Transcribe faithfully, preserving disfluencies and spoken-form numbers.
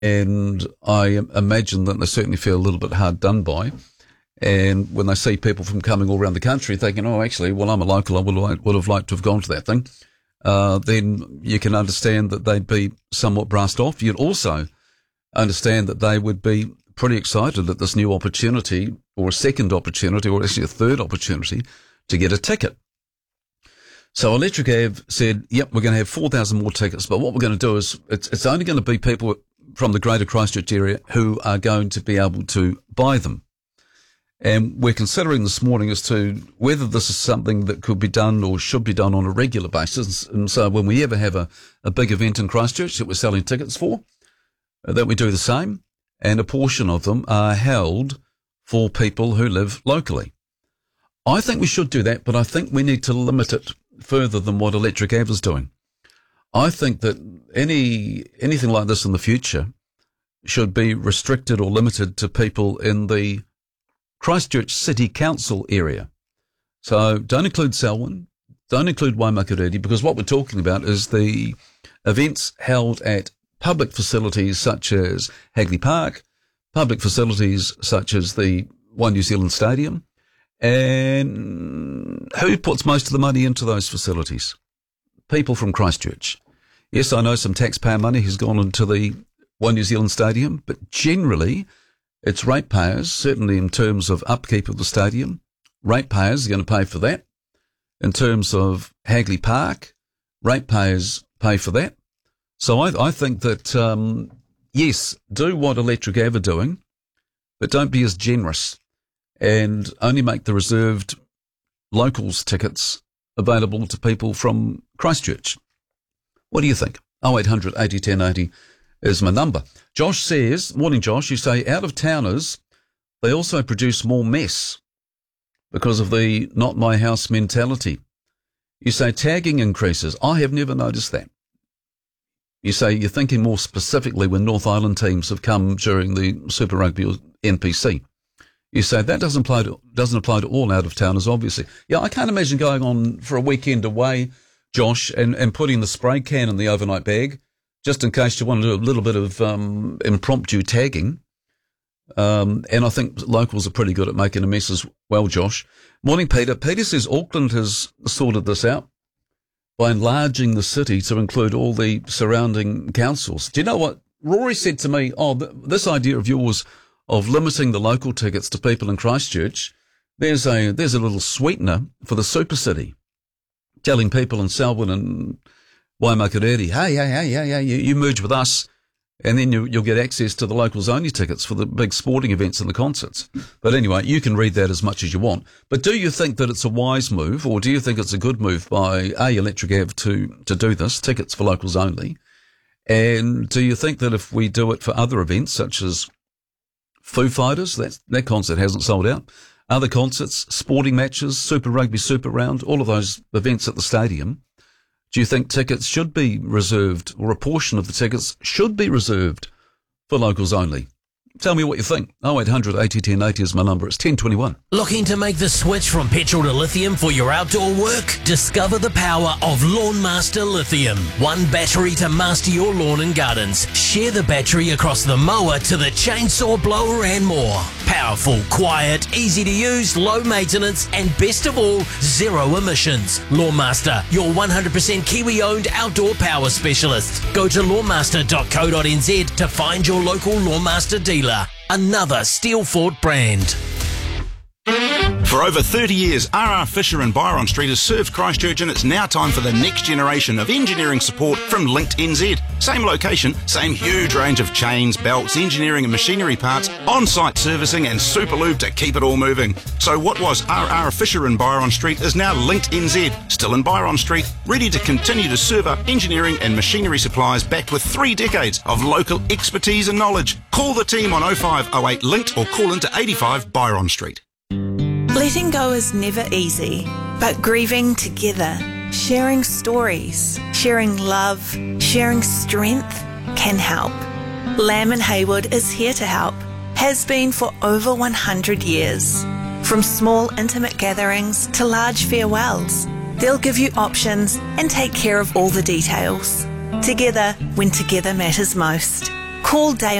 And I imagine that they certainly feel a little bit hard done by. And when they see people from coming all around the country thinking, oh, actually, well, I'm a local, I would, like, would have liked to have gone to that thing, uh, then you can understand that they'd be somewhat brassed off. You'd also understand that they would be pretty excited at this new opportunity, or a second opportunity, or actually a third opportunity to get a ticket. So Electric Ave said, yep, we're going to have four thousand more tickets, but what we're going to do is it's, it's only going to be people from the greater Christchurch area who are going to be able to buy them. And we're considering this morning as to whether this is something that could be done or should be done on a regular basis. And so when we ever have a, a big event in Christchurch that we're selling tickets for, that we do the same, and a portion of them are held for people who live locally. I think we should do that, but I think we need to limit it further than what Electric Ave is doing. I think that any anything like this in the future should be restricted or limited to people in the Christchurch City Council area. So don't include Selwyn, don't include Waimakariri, because what we're talking about is the events held at public facilities such as Hagley Park, public facilities such as the One New Zealand Stadium. And who puts most of the money into those facilities? People from Christchurch. Yes, I know some taxpayer money has gone into the One New Zealand Stadium, but generally it's ratepayers, certainly in terms of upkeep of the stadium. Ratepayers are going to pay for that. In terms of Hagley Park, ratepayers pay for that. So I, I think that, um, yes, do what Electric Ave are doing, but don't be as generous and only make the reserved locals tickets available to people from Christchurch. What do you think? oh eight hundred eighty ten eighty is my number. Josh says, morning Josh, you say out-of-towners, they also produce more mess because of the not my house mentality. You say tagging increases. I have never noticed that. You say you're thinking more specifically when North Island teams have come during the Super Rugby or N P C. You say that doesn't apply to, doesn't apply to all out-of-towners, obviously. Yeah, I can't imagine going on for a weekend away, Josh, and, and putting the spray can in the overnight bag, just in case you want to do a little bit of um, impromptu tagging. Um, and I think locals are pretty good at making a mess as well, Josh. Morning, Peter. Peter says Auckland has sorted this out by enlarging the city to include all the surrounding councils. Do you know what? Rory said to me, oh, th- this idea of yours of limiting the local tickets to people in Christchurch, there's a there's a little sweetener for the super city, telling people in Selwyn and Waimakariri, hey, hey, hey, hey, hey, you, you merge with us, and then you, you'll get access to the locals only tickets for the big sporting events and the concerts. But anyway, you can read that as much as you want. But do you think that it's a wise move, or do you think it's a good move by A, Electric Ave to, to do this, tickets for locals only? And do you think that if we do it for other events, such as Foo Fighters, that, that concert hasn't sold out, other concerts, sporting matches, Super Rugby, Super Round, all of those events at the stadium, do you think tickets should be reserved, or a portion of the tickets should be reserved for locals only? Tell me what you think. oh eight hundred eighty ten eighty is my number. It's ten twenty-one. Looking to make the switch from petrol to lithium for your outdoor work? Discover the power of Lawnmaster Lithium. One battery to master your lawn and gardens. Share the battery across the mower to the chainsaw blower and more. Powerful, quiet, easy to use, low maintenance, and best of all, zero emissions. Lawnmaster, your one hundred percent Kiwi-owned outdoor power specialist. Go to lawnmaster dot co dot n z to find your local Lawnmaster dealer. Another Steelfort brand. For over thirty years, R R Fisher and Byron Street has served Christchurch, and it's now time for the next generation of engineering support from Linked N Z. Same location, same huge range of chains, belts, engineering and machinery parts, on-site servicing and super lube to keep it all moving. So what was R R Fisher and Byron Street is now Linked N Z, still in Byron Street, ready to continue to serve up engineering and machinery supplies backed with three decades of local expertise and knowledge. Call the team on oh five oh eight Linked or call into eighty-five Byron Street. Letting go is never easy, but grieving together, sharing stories, sharing love, sharing strength can help. Lamb and Hayward is here to help, has been for over one hundred years. From small intimate gatherings to large farewells, they'll give you options and take care of all the details. Together when together matters most. Call Day